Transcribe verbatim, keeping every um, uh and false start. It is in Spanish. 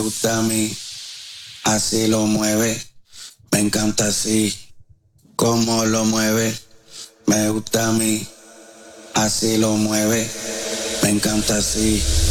gusta a mí, así lo mueve, me encanta así, como lo mueve, me gusta a mí, así lo mueve, me encanta así.